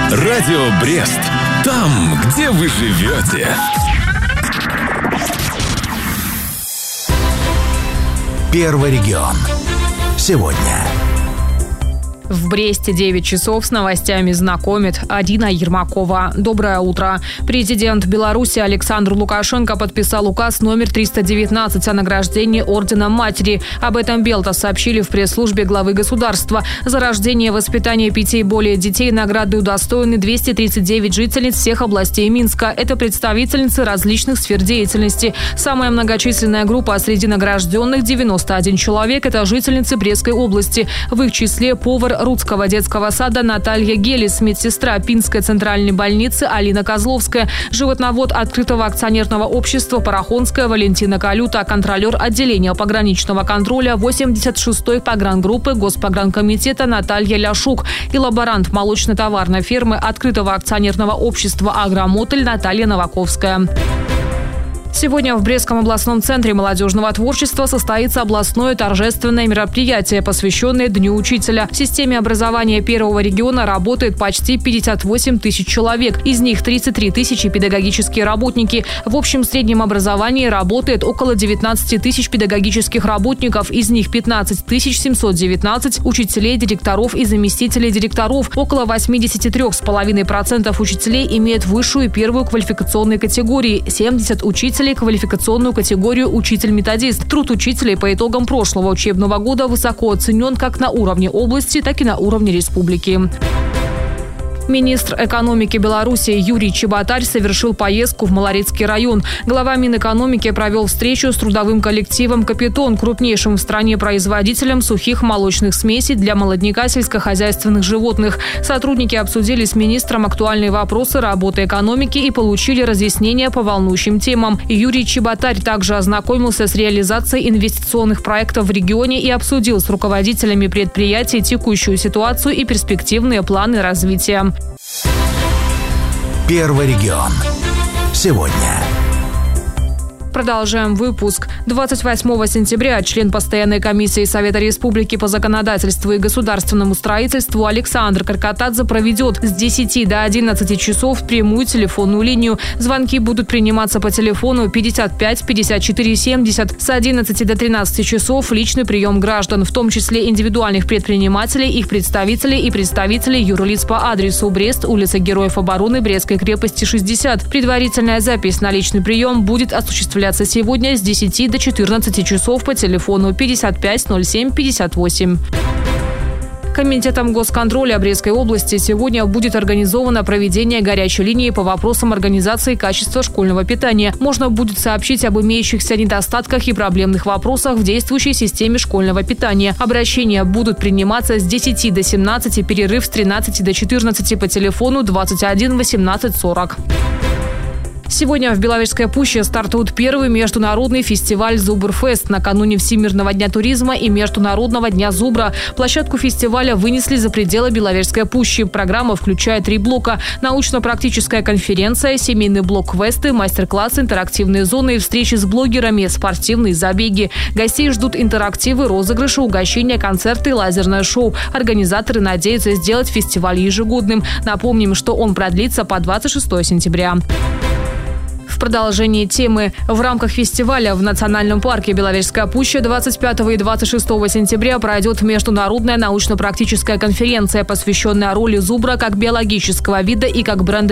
Радио Брест. Там, где вы живете. Первый регион. Сегодня. В Бресте 9 часов с новостями знакомит Адина Ермакова. Доброе утро. Президент Беларуси Александр Лукашенко подписал указ номер 319 о награждении Орденом Матери. Об этом Белта сообщили в пресс-службе главы государства. За рождение и воспитание 5 и более детей награды удостоены 239 жительниц всех областей Минска. Это представительницы различных сфер деятельности. Самая многочисленная группа среди награжденных – 91 человек. Это жительницы Брестской области. В их числе повар Рудского детского сада Наталья Гелис, медсестра Пинской центральной больницы Алина Козловская, животновод открытого акционерного общества Парахонская Валентина Калюта, контролер отделения пограничного контроля 86-й погрангруппы Госпогранкомитета Наталья Ляшук и лаборант молочно-товарной фермы открытого акционерного общества Агромотель Наталья Новаковская. Сегодня в Брестском областном центре молодежного творчества состоится областное торжественное мероприятие, посвященное Дню учителя. В системе образования первого региона работает почти 58 тысяч человек. Из них 33 тысячи педагогические работники. В общем среднем образовании работает около 19 тысяч педагогических работников. Из них 15 719 учителей, директоров и заместителей директоров. Около 83,5% учителей имеют высшую и первую квалификационные категории. 70 учителей квалификационную категорию «Учитель-методист». Труд учителей по итогам прошлого учебного года высоко оценен как на уровне области, так и на уровне республики. Министр экономики Беларуси Юрий Чеботарь совершил поездку в Малорецкий район. Глава Минэкономики провел встречу с трудовым коллективом «Капитон», крупнейшим в стране производителем сухих молочных смесей для молодняка сельскохозяйственных животных. Сотрудники обсудили с министром актуальные вопросы работы экономики и получили разъяснения по волнующим темам. Юрий Чеботарь также ознакомился с реализацией инвестиционных проектов в регионе и обсудил с руководителями предприятий текущую ситуацию и перспективные планы развития. Первый регион. Сегодня. Продолжаем выпуск. 28 сентября член постоянной комиссии Совета Республики по законодательству и государственному строительству Александр Каркатадзе проведет с 10 до 11 часов прямую телефонную линию. Звонки будут приниматься по телефону 55 54 70. С 11 до 13 часов личный прием граждан, в том числе индивидуальных предпринимателей, их представителей и представителей юрлиц по адресу Брест, улица Героев обороны, Брестской крепости, 60. Предварительная запись на личный прием будет осуществляться сегодня с 10 до 14 часов по телефону 55 07 58. Комитетом госконтроля Брестской области сегодня будет организовано проведение горячей линии по вопросам организации качества школьного питания. Можно будет сообщить об имеющихся недостатках и проблемных вопросах в действующей системе школьного питания. Обращения будут приниматься с 10 до 17, перерыв с 13 до 14 по телефону 21 18 40. Сегодня в Беловежской пуще стартует первый международный фестиваль «Зубрфест». Накануне Всемирного дня туризма и Международного дня зубра площадку фестиваля вынесли за пределы Беловежской пущи. Программа включает 3 блока: научно-практическая конференция, семейный блок квесты, мастер-классы, интерактивные зоны и встречи с блогерами, спортивные забеги. Гостей ждут интерактивы, розыгрыши, угощения, концерты и лазерное шоу. Организаторы надеются сделать фестиваль ежегодным. Напомним, что он продлится по 26 сентября. В продолжении темы. В рамках фестиваля в Национальном парке Беловежская пуща 25 и 26 сентября пройдет международная научно-практическая конференция, посвященная роли зубра как биологического вида и как бренда